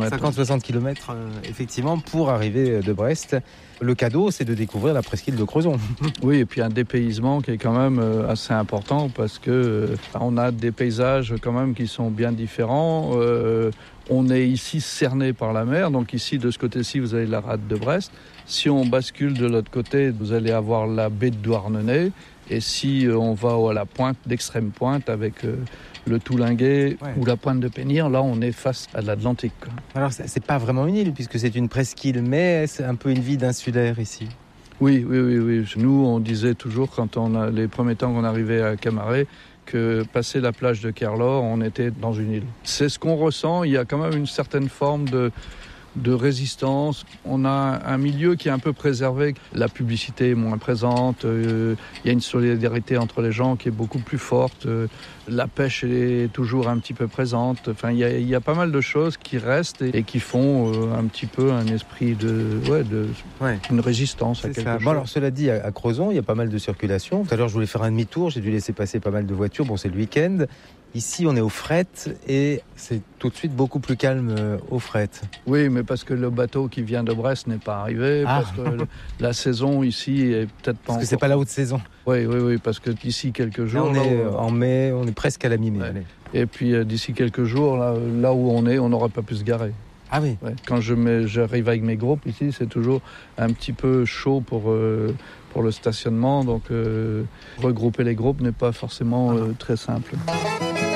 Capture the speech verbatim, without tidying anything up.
kilomètres. cinquante à soixante kilomètres, euh, effectivement, pour arriver de Brest. Le cadeau, c'est de découvrir la presqu'île de Crozon. Oui, et puis un dépaysement qui est quand même euh, assez important parce que euh, on a des paysages quand même qui sont bien différents. Euh, on est ici cerné par la mer, donc ici, de ce côté-ci, vous avez la rade de Brest. Si on bascule de l'autre côté, vous allez avoir la baie de Douarnenez. Et si euh, on va à la pointe, d'extrême pointe, avec euh, le Toulinguet ouais. ou la pointe de Pénir, là, on est face à l'Atlantique, quoi. Alors, c'est pas vraiment une île, puisque c'est une presqu'île, mais c'est un peu une vie d'insulaire ici. Oui, oui, oui, oui. Nous, on disait toujours, quand on a les premiers temps qu'on arrivait à Camaret, que passer la plage de Kerlor, on était dans une île. C'est ce qu'on ressent. Il y a quand même une certaine forme de... de résistance. On a un milieu qui est un peu préservé. La publicité est moins présente. Euh, il y a une solidarité entre les gens qui est beaucoup plus forte. Euh, la pêche est toujours un petit peu présente. Enfin, il y a, il y a pas mal de choses qui restent et, et qui font euh, un petit peu un esprit de, ouais, de ouais. une résistance C'est à quelque ça. chose. Bon, alors, cela dit, à, à Crozon, il y a pas mal de circulation. Tout à l'heure, je voulais faire un demi-tour. J'ai dû laisser passer pas mal de voitures. Bon, c'est le week-end. Ici, on est au fret et c'est tout de suite beaucoup plus calme au fret. Oui, mais parce que le bateau qui vient de Brest n'est pas arrivé, ah. parce que la saison ici est peut-être pas Parce encore... que c'est pas la haute saison. Oui, oui, oui, parce que d'ici quelques jours... Là, on est là, en mai, on est presque à la mi-mai. Ouais. Et puis euh, d'ici quelques jours, là, là où on est, on n'aura pas pu se garer. Ah oui. Ouais. Quand je mets, j'arrive avec mes groupes ici, c'est toujours un petit peu chaud pour... Euh, pour le stationnement, donc euh, regrouper les groupes n'est pas forcément euh, très simple.